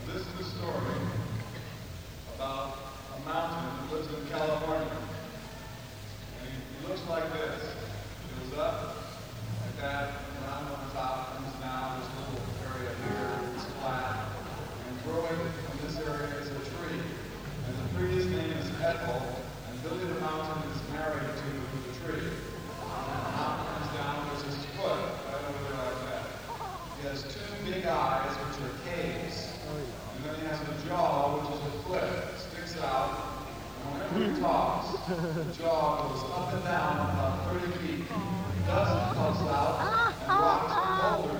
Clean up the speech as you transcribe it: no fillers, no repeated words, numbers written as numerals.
This is a story about a mountain that lives in California. And he looks like this. He goes up like that, and around on the top comes down this little area here, it's flat. And growing in this area is a tree. And the tree's name is Ethel, and Billy the Mountain is married to the tree. And the mountain comes down, there's his foot right over there like that. He has two big eyes, which are caves. And then he has a jaw, which is a cliff. It sticks out. And whenever he talks, the jaw goes up and down about 30 feet. Dust comes out and rocks and boulders